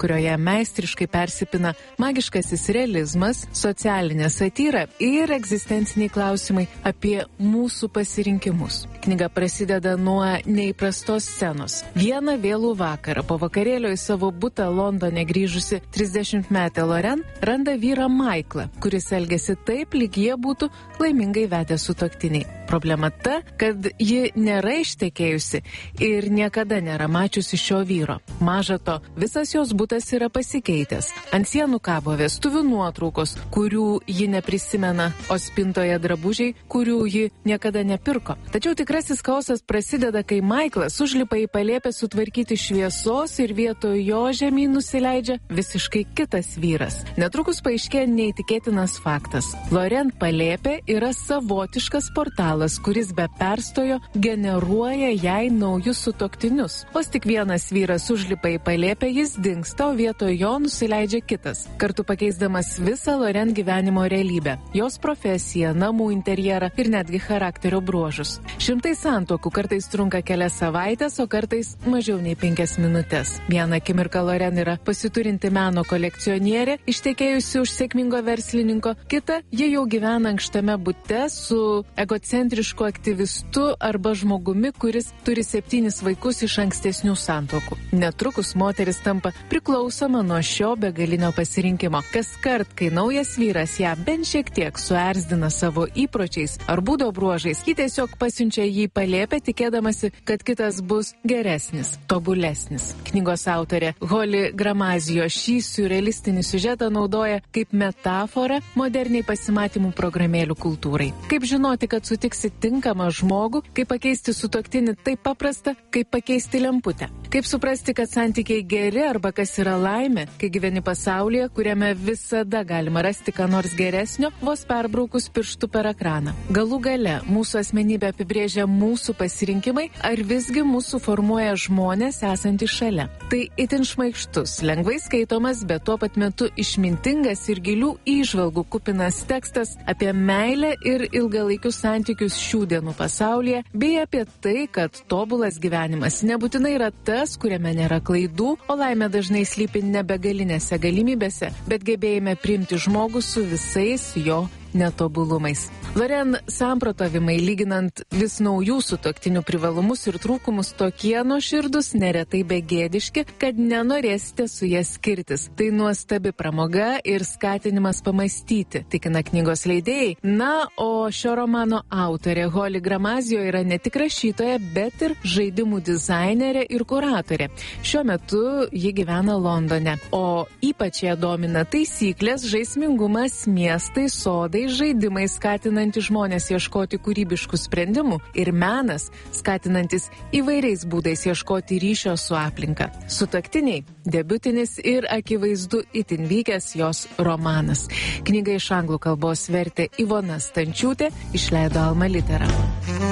kurioje meistriškai persipina magiškasis realizmas, socialinė satyra ir egzistenciniai klausimai apie mūsų pasirinkimus. Knyga prasideda nuo neįprastos scenos. Vieną vėlų vakarą po vakarėlio į savo butą Londone grįžusi 30-metė Loren randa vyrą Maiklą, kuris elgiasi taip, lyg jie būtų laimingai vedę sutuoktiniai. Problema ta, kad ji nėra ištekėjusi ir niekada nėra mačiusi šio vyro. Maža to, visas jos butas yra pasikeitęs. Ant sienų kabo vestuvių nuotraukos, kurių ji neprisimena, o spintoje drabužiai, kurių ji niekada nepirko. Tačiau tikrasis chaosas prasideda, kai Maiklas užlipa į palėpę sutvarkyti šviesos ir vietoj jo žemyn nusileidžia visiškai kitas vyras. Netrukus paaiškėja neįtikėtinas faktas. Loren palėpė yra savotiškas portalas, kuris be perstojo generuoja jai naujus sutuoktinius. Vos tik vienas vyras užlipa į palėpę, jis dingsta, o vietoj jo nusileidžia kitas, kartu pakeisdamas visą Loren gyvenimo realybę, jos profesiją, namų interjerą ir netgi charakterio bruožus. Šimtai santuokų kartais trunka kelias savaitės, o kartais mažiau nei 5 minutės. Vieną akimirką Loren yra pasiturinti meno kolekcionierė, ištekėjusi už sėkmingo verslininko, kita ji jau gyvena ankštame bute su egocentrišku aktyvistu arba žmogumi, kuris turi 7 vaikus iš ankstesnių santuokų. Netrukus moteris tampa priklausoma nuo šio begalinio pasirinkimo. Kaskart, kai naujas vyras ją bent šiek tiek suerzdina savo įpročiais ar būdo bruožais, ji tiesiog pasiunčia jį palėpę, tikėdamasi, kad kitas bus geresnis, tobulesnis. Knygos autorė Holly Gramazio šį siurrealistinį siužetą naudoja kaip metaforą moderniai pasimatymų programėlių kultūrai. Kaip žinoti, kad sutiksi tinkamą žmogų, kaip pakeisti sutuoktinį taip paprasta, kaip pakeisti lemputę. Kaip suprasti, kad santykiai geri arba kas yra laimė, kai gyveni pasaulyje, kuriame visada galima rasti ką nors geresnio, vos perbraukus pirštų per ekraną. Galų gale, mūsų asmenybę apibrėžia mūsų pasirinkimai, ar visgi mūsų formuoja žmonės esantys šalia. Tai itin šmaikštus, lengvai skaitomas, bet tuo pat metu išmintingas ir gilių įžvalgų kupinas tekstas apie meilę ir ilgalaikius santykius šių dienų pasaulyje, bei apie tai, kad tobulas gyvenimas nebūtinai yra tas, kuriame nėra klaidų, o laimė dažnai slypi ne begalinėse galimybėse, bet gebėjime priimti žmogų su visais jo netobulumais. Loren samprotavimai, lyginant vis naujų sutuoktinių privalumus ir trūkumus, tokie nuoširdūs, neretai begėdiški, kad nenorėsite su jie skirtis. Tai nuostabi pramoga ir skatinimas pamastyti, tikina knygos leidėjai. Na, o šio romano autorė Holly Gramazio yra ne tik rašytoja, bet ir žaidimų dizainerė ir kuratorė. Šiuo metu ji gyvena Londone, o ypač ją domina taisyklės, žaismingumas, miestai, sodai, žaidimai skatinantys žmonės ieškoti kūrybiškų sprendimų ir menas skatinantis įvairiais būdais ieškoti ryšio su aplinka. Sutuoktiniai – debiutinis ir akivaizdu itin vykęs jos romanas. Knygą iš anglų kalbos vertė Ivona Stančiūtė, išleido Alma Litera.